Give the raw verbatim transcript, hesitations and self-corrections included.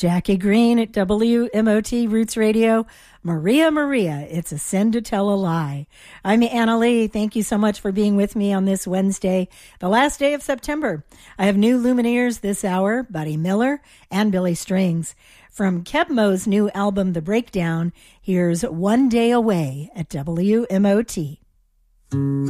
Jackie Green at W M O T Roots Radio. Maria, Maria, it's a sin to tell a lie. I'm Anna Lee. Thank you so much for being with me on this Wednesday, the last day of September. I have new Lumineers this hour, Buddy Miller and Billy Strings. From Kebmo's new album, The Breakdown, here's One Day Away at W M O T.